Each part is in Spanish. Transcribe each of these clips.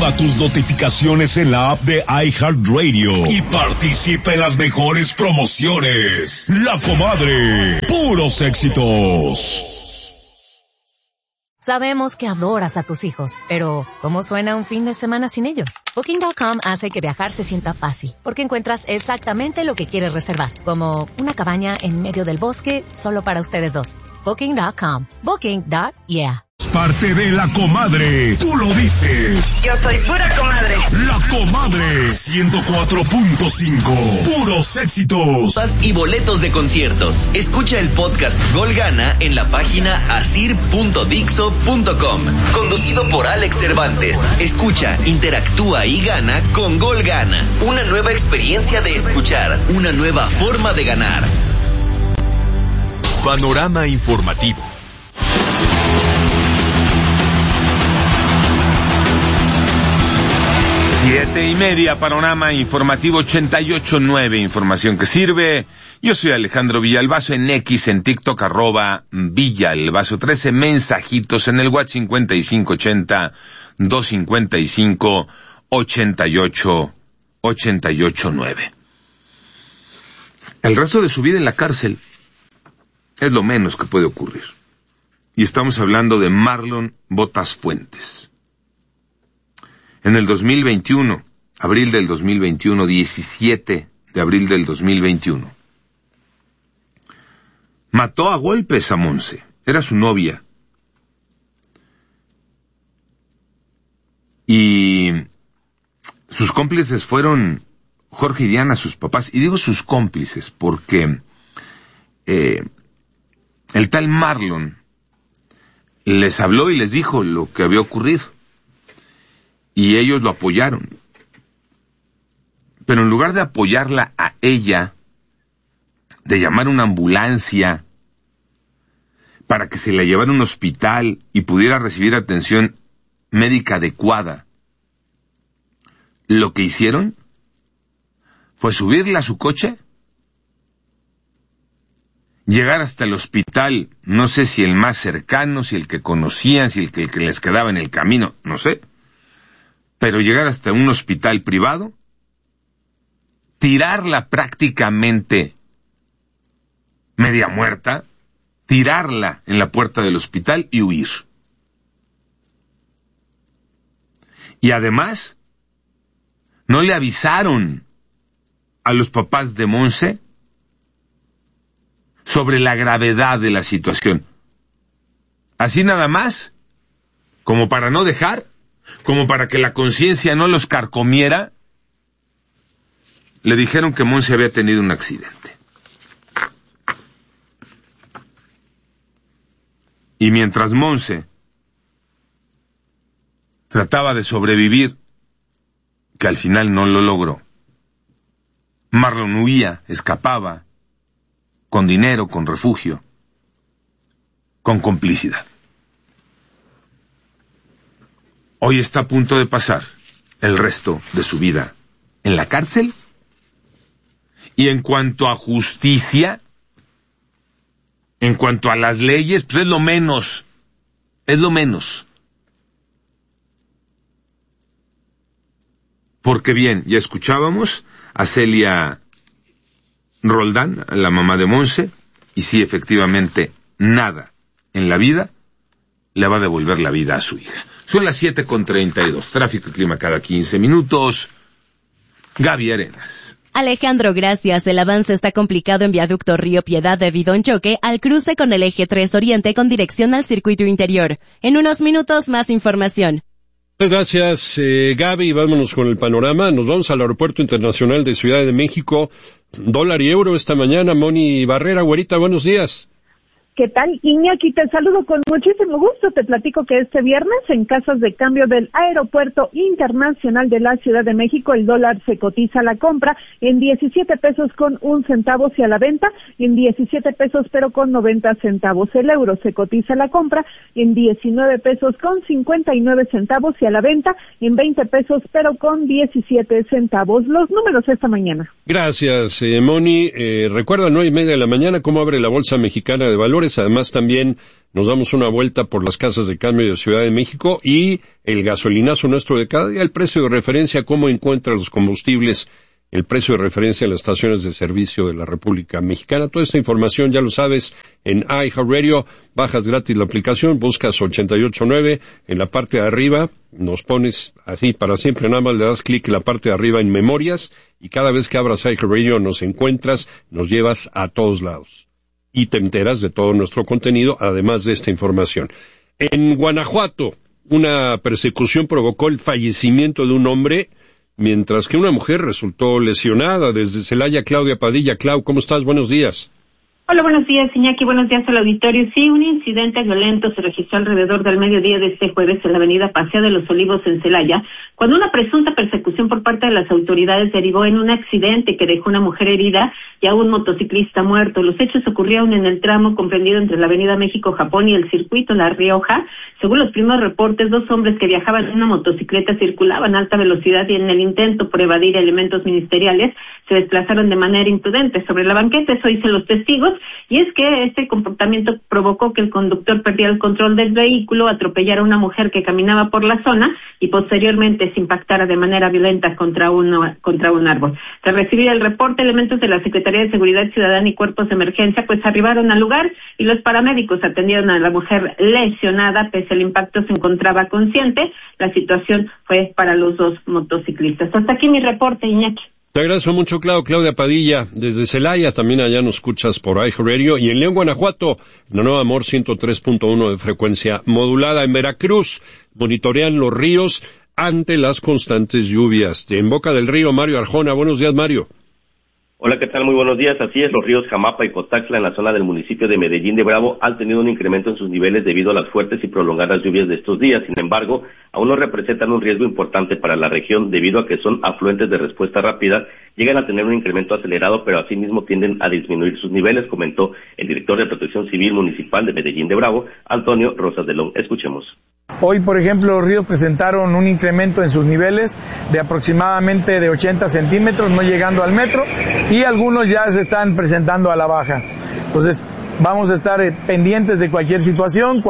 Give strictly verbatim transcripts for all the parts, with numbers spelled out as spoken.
Activa tus notificaciones en la app de iHeartRadio y participa en las mejores promociones. La Comadre, puros éxitos. Sabemos que adoras a tus hijos, pero ¿cómo suena un fin de semana sin ellos? Booking punto com hace que viajar se sienta fácil, porque encuentras exactamente lo que quieres reservar, como una cabaña en medio del bosque solo para ustedes dos. Booking punto com. Booking. Yeah. Parte de La Comadre, tú lo dices. Yo soy pura comadre. La Comadre, ciento cuatro punto cinco, puros éxitos. Y boletos de conciertos. Escucha el podcast Gol Gana en la página asir punto dixo punto com. Conducido por Alex Cervantes. Escucha, interactúa y gana con Gol Gana. Una nueva experiencia de escuchar, una nueva forma de ganar. Panorama informativo. Siete y media, Panorama Informativo ochenta y ocho punto nueve, información que sirve. Yo soy Alejandro Villalbazo, en X, en TikTok, arroba Villalbazo trece, mensajitos en el WhatsApp cincuenta y cinco ochenta, doscientos cincuenta y cinco, ochenta y ocho, ochenta y ocho nueve. El resto de su vida en la cárcel es lo menos que puede ocurrir. Y estamos hablando de Marlon Botas Fuentes. En el dos mil veintiuno, abril del dos mil veintiuno, diecisiete de abril del dos mil veintiuno, mató a golpes a Monse, era su novia. Y sus cómplices fueron Jorge y Diana, sus papás. Y digo sus cómplices porque eh, el tal Marlon les habló y les dijo lo que había ocurrido. Y ellos lo apoyaron. Pero en lugar de apoyarla a ella, de llamar a una ambulancia para que se la llevara a un hospital y pudiera recibir atención médica adecuada, lo que hicieron fue subirla a su coche, llegar hasta el hospital, no sé si el más cercano, si el que conocían, si el que, el que les quedaba en el camino, no sé, pero llegar hasta un hospital privado, tirarla prácticamente media muerta, tirarla en la puerta del hospital y huir. Y además, no le avisaron a los papás de Monse sobre la gravedad de la situación. Así nada más, como para no dejar, como para que la conciencia no los carcomiera, le dijeron que Monse había tenido un accidente. Y mientras Monse trataba de sobrevivir, que al final no lo logró, Marlon huía, escapaba, con dinero, con refugio, con complicidad. Hoy está a punto de pasar el resto de su vida en la cárcel. Y en cuanto a justicia, en cuanto a las leyes, pues es lo menos, es lo menos. Porque bien, ya escuchábamos a Celia Roldán, la mamá de Monse, y sí, efectivamente, nada en la vida le va a devolver la vida a su hija. Son las siete con treinta y dos. Tráfico y clima cada quince minutos. Gaby Arenas. Alejandro, gracias. El avance está complicado en Viaducto Río Piedad debido a un choque al cruce con el eje tres Oriente con dirección al circuito interior. En unos minutos, más información. Gracias, eh, Gaby. Vámonos con el panorama. Nos vamos al Aeropuerto Internacional de Ciudad de México. Dólar y euro esta mañana. Moni Barrera, güerita, buenos días. ¿Qué tal, Iñaki? Te saludo con muchísimo gusto. Te platico que este viernes, en casas de cambio del Aeropuerto Internacional de la Ciudad de México, el dólar se cotiza a la compra en diecisiete pesos con un centavo y a la venta en diecisiete pesos pero con noventa centavos. El euro se cotiza a la compra en diecinueve pesos con cincuenta y nueve centavos y a la venta en veinte pesos pero con diecisiete centavos. Los números esta mañana. Gracias, eh, Moni. Eh, recuerda, nueve y media de la mañana, cómo abre la Bolsa Mexicana de Valores. mejores. Además, también nos damos una vuelta por las casas de cambio de Ciudad de México y el gasolinazo nuestro de cada día, el precio de referencia, cómo encuentra los combustibles, el precio de referencia en las estaciones de servicio de la República Mexicana. Toda esta información, ya lo sabes, en iHeartRadio. Bajas gratis la aplicación, buscas ochenta y ocho nueve, en la parte de arriba nos pones así para siempre, nada más le das clic en la parte de arriba en memorias y cada vez que abras iHeartRadio nos encuentras, nos llevas a todos lados y te enteras de todo nuestro contenido, además de esta información. En Guanajuato, una persecución provocó el fallecimiento de un hombre, mientras que una mujer resultó lesionada. Desde Celaya, Claudia Padilla. Clau, ¿cómo estás? Buenos días. Hola, buenos días, Iñaki. Buenos días al auditorio. Sí, un incidente violento se registró alrededor del mediodía de este jueves en la avenida Paseo de los Olivos en Celaya, cuando una presunta persecución por parte de las autoridades derivó en un accidente que dejó una mujer herida y a un motociclista muerto. Los hechos ocurrieron en el tramo comprendido entre la avenida México-Japón y el circuito La Rioja. Según los primeros reportes, dos hombres que viajaban en una motocicleta circulaban a alta velocidad y en el intento por evadir elementos ministeriales se desplazaron de manera imprudente sobre la banqueta. Eso dicen los testigos. Y es que este comportamiento provocó que el conductor perdiera el control del vehículo, atropellara a una mujer que caminaba por la zona y posteriormente se impactara de manera violenta contra un, contra un árbol. Tras recibir el reporte, elementos de la Secretaría de Seguridad Ciudadana y cuerpos de emergencia pues arribaron al lugar y los paramédicos atendieron a la mujer lesionada. Pese al impacto se encontraba consciente. La situación fue para los dos motociclistas. Hasta aquí mi reporte, Iñaki. Te agradezco mucho, Clau. Claudia Padilla, desde Celaya, también allá nos escuchas por iHeartRadio, y en León, Guanajuato, la Nueva Amor ciento tres punto uno de frecuencia modulada. En Veracruz, monitorean los ríos ante las constantes lluvias. En Boca del Río, Mario Arjona. Buenos días, Mario. Hola, ¿qué tal? Muy buenos días. Así es, los ríos Jamapa y Cotaxla en la zona del municipio de Medellín de Bravo han tenido un incremento en sus niveles debido a las fuertes y prolongadas lluvias de estos días. Sin embargo, aún no representan un riesgo importante para la región debido a que son afluentes de respuesta rápida, llegan a tener un incremento acelerado, pero asimismo tienden a disminuir sus niveles, comentó el director de Protección Civil Municipal de Medellín de Bravo, Antonio Rosas de León. Escuchemos. Hoy, por ejemplo, los ríos presentaron un incremento en sus niveles de aproximadamente de ochenta centímetros, no llegando al metro, y algunos ya se están presentando a la baja. Entonces, vamos a estar pendientes de cualquier situación.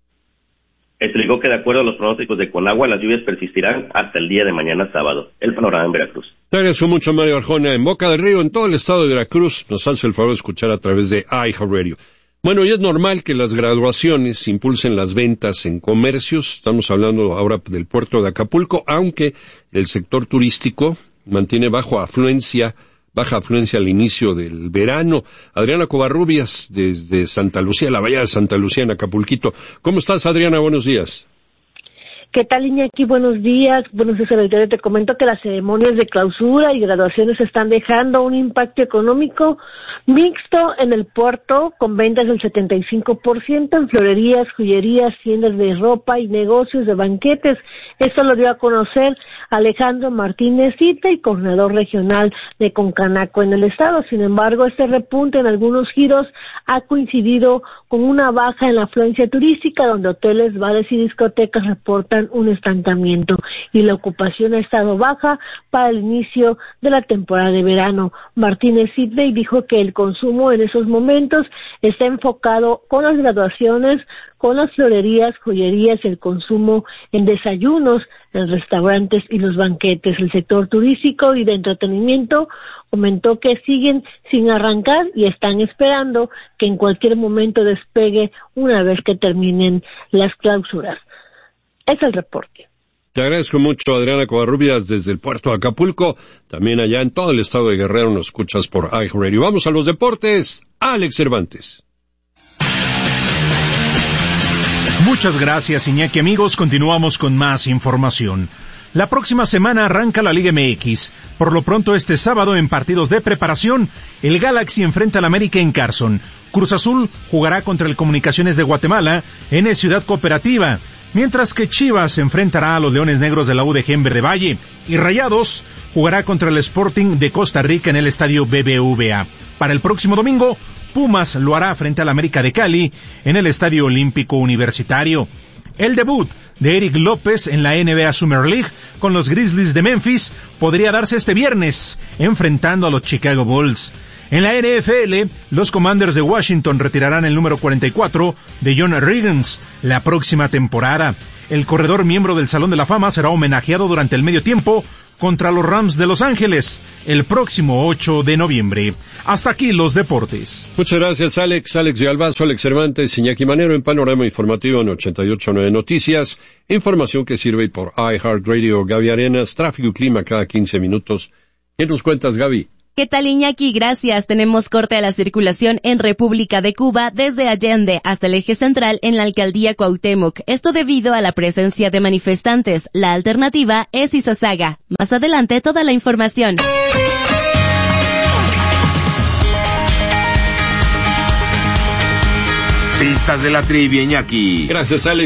Explicó que de acuerdo a los pronósticos de Conagua, las lluvias persistirán hasta el día de mañana sábado. El panorama en Veracruz. Te agradezco mucho, Mario Arjona. En Boca del Río, en todo el estado de Veracruz, nos hace el favor de escuchar a través de iHeartRadio. Bueno, y es normal que las graduaciones impulsen las ventas en comercios. Estamos hablando ahora del puerto de Acapulco, aunque el sector turístico mantiene bajo afluencia, baja afluencia al inicio del verano. Adriana Covarrubias, desde Santa Lucía, la bahía de Santa Lucía en Acapulquito. ¿Cómo estás, Adriana? Buenos días. ¿Qué tal, Iñaki? Buenos días. Buenos días, auditorio. Te comento que las ceremonias de clausura y graduaciones están dejando un impacto económico mixto en el puerto, con ventas del setenta y cinco por ciento en florerías, joyerías, tiendas de ropa y negocios de banquetes. Esto lo dio a conocer Alejandro Martínez Cita, y coordinador regional de Concanaco en el estado. Sin embargo, este repunte en algunos giros ha coincidido con una baja en la afluencia turística, donde hoteles, bares y discotecas reportan un estancamiento, y la ocupación ha estado baja para el inicio de la temporada de verano. Martínez Sidney dijo que el consumo en esos momentos está enfocado con las graduaciones, con las florerías, joyerías, el consumo en desayunos, en restaurantes y los banquetes. El sector turístico y de entretenimiento comentó que siguen sin arrancar y están esperando que en cualquier momento despegue una vez que terminen las clausuras. Es el reporte. Te agradezco mucho, Adriana Covarrubias, desde el puerto de Acapulco. También allá en todo el estado de Guerrero nos escuchas por iHeartRadio. Vamos a los deportes. Alex Cervantes. Muchas gracias, Iñaki. Amigos, continuamos con más información. La próxima semana arranca la Liga M X. Por lo pronto, este sábado, en partidos de preparación, el Galaxy enfrenta al América en Carson. Cruz Azul jugará contra el Comunicaciones de Guatemala en el Ciudad Cooperativa, mientras que Chivas se enfrentará a los Leones Negros de la U D G en Verde Valle, y Rayados jugará contra el Sporting de Costa Rica en el Estadio B B V A. Para el próximo domingo, Pumas lo hará frente al América de Cali en el Estadio Olímpico Universitario. El debut de Eric López en la N B A Summer League con los Grizzlies de Memphis podría darse este viernes, enfrentando a los Chicago Bulls. En la N F L, los Commanders de Washington retirarán el número cuarenta y cuatro de John Riggins la próxima temporada. El corredor miembro del Salón de la Fama será homenajeado durante el medio tiempo contra los Rams de Los Ángeles el próximo ocho de noviembre. Hasta aquí los deportes. Muchas gracias, Alex. Alex Villalbazo, Alex Cervantes, Iñaki Manero en Panorama Informativo en ochenta y ocho punto nueve Noticias. Información que sirve por iHeartRadio. Gaby Arenas, tráfico y clima cada quince minutos. ¿Qué nos cuentas, Gaby? ¿Qué tal, Iñaki? Gracias. Tenemos corte a la circulación en República de Cuba desde Allende hasta el eje central en la alcaldía Cuauhtémoc. Esto debido a la presencia de manifestantes. La alternativa es Izazaga. Más adelante toda la información. Pistas de la trivia, Iñaki. Gracias, Alex.